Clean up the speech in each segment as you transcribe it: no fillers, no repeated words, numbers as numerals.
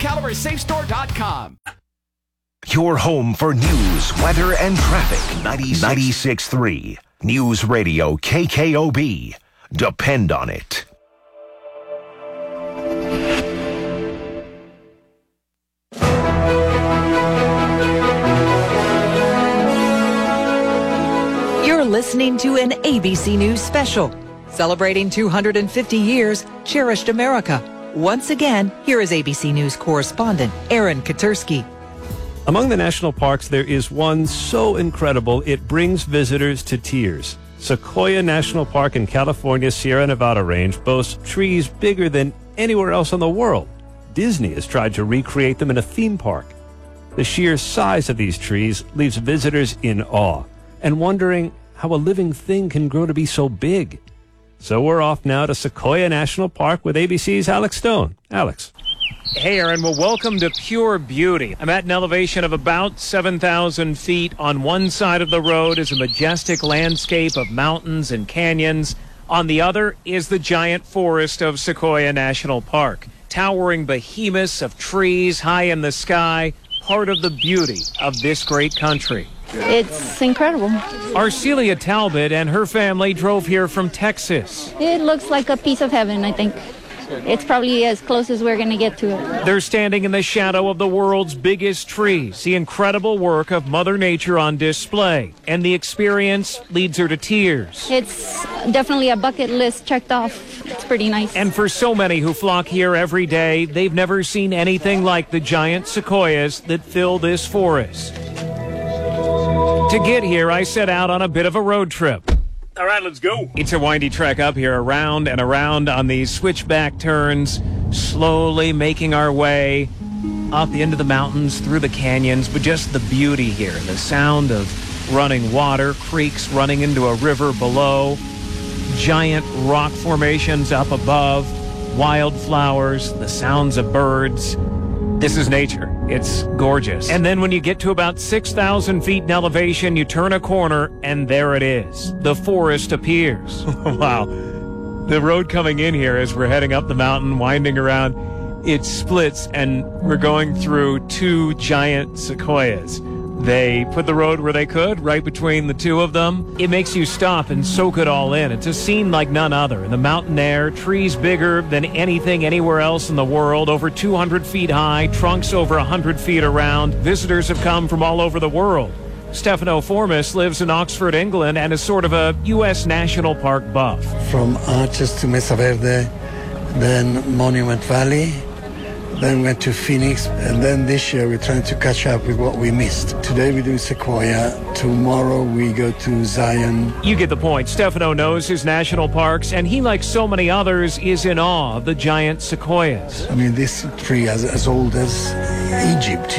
CaliberSafeStore.com. Your home for news, weather, and traffic. 96.3 News Radio KKOB. Depend on it. You're listening to an ABC News special, celebrating 250 years, Cherished America. Once again, here is ABC News correspondent Aaron Katersky. Among the national parks, there is one so incredible it brings visitors to tears. Sequoia National Park in California's Sierra Nevada range boasts trees bigger than anywhere else in the world. Disney has tried to recreate them in a theme park. The sheer size of these trees leaves visitors in awe and wondering how a living thing can grow to be so big. So we're off now to Sequoia National Park with ABC's Alex Stone. Alex. Hey, Aaron. Well, welcome to Pure Beauty. I'm at an elevation of about 7,000 feet. On one side of the road is a majestic landscape of mountains and canyons. On the other is the giant forest of Sequoia National Park. Towering behemoths of trees high in the sky, part of the beauty of this great country. It's incredible. Arcelia Talbot and her family drove here from Texas. It looks like a piece of heaven, I think. It's probably as close as we're going to get to it. They're standing in the shadow of the world's biggest trees, the incredible work of Mother Nature on display, and the experience leads her to tears. It's definitely a bucket list checked off. It's pretty nice. And for so many who flock here every day, they've never seen anything like the giant sequoias that fill this forest. To get here, I set out on a bit of a road trip. All right, let's go. It's a windy trek up here, around and around on these switchback turns, slowly making our way up into the mountains, through the canyons, but just the beauty here, the sound of running water, creeks running into a river below, giant rock formations up above, wildflowers, the sounds of birds. This is nature. It's gorgeous. And then when you get to about 6,000 feet in elevation, you turn a corner, and there it is. The forest appears. Wow. The road coming in here as we're heading up the mountain, winding around, it splits, and we're going through two giant sequoias. They put the road where they could, right between the two of them. It makes you stop and soak it all in. It's a scene like none other. In the mountain air, trees bigger than anything anywhere else in the world, over 200 feet high, trunks over 100 feet around. Visitors have come from all over the world. Stefano Formis lives in Oxford, England, and is sort of a U.S. National Park buff. From Arches to Mesa Verde, then Monument Valley, then went to Phoenix, and then this year we're trying to catch up with what we missed. Today we do Sequoia, tomorrow we go to Zion. You get the point. Stefano knows his national parks, and he, like so many others, is in awe of the giant sequoias. I mean, this tree is as old as Egypt,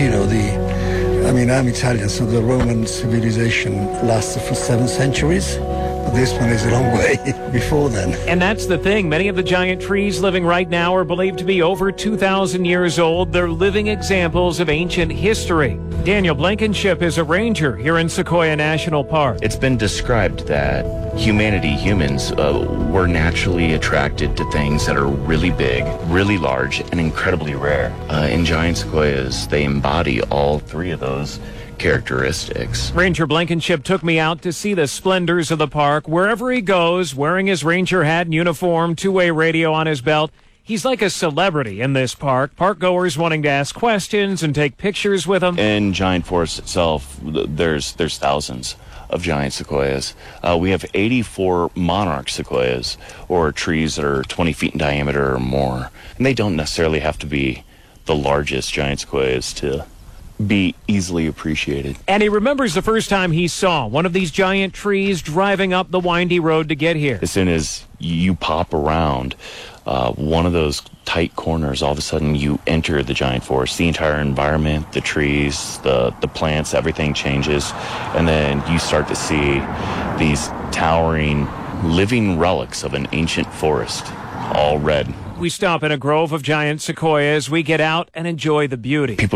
I'm Italian, so the Roman civilization lasted for 7 centuries. This one is a long way before then. And that's the thing. Many of the giant trees living right now are believed to be over 2,000 years old. They're living examples of ancient history. Daniel Blankenship is a ranger here in Sequoia National Park. It's been described that humans, were naturally attracted to things that are really big, really large, and incredibly rare. In giant sequoias, they embody all three of those characteristics. Ranger Blankenship took me out to see the splendors of the park. Wherever he goes, wearing his ranger hat and uniform, two-way radio on his belt, he's like a celebrity in this park. Park goers wanting to ask questions and take pictures with him. In Giant Forest itself, there's thousands of giant sequoias. We have 84 monarch sequoias, or trees that are 20 feet in diameter or more. And they don't necessarily have to be the largest giant sequoias to be easily appreciated. And he remembers the first time he saw one of these giant trees driving up the windy road to get here. As soon as you pop around one of those tight corners, all of a sudden you enter the giant forest. The entire environment, the trees, the plants, everything changes. And then you start to see these towering, living relics of an ancient forest, all red. We stop in a grove of giant sequoias. We get out and enjoy the beauty. People